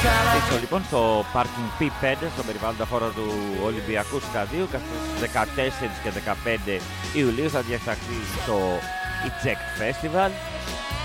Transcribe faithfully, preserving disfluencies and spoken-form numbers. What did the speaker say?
Πίσω λοιπόν στο Parking πι πέντε, στον περιβάλλοντα χώρο του Ολυμπιακού Σταδίου, καθώς στις δεκατέσσερις και δεκαπέντε Ιουλίου θα διεξαχθεί το Eject Festival.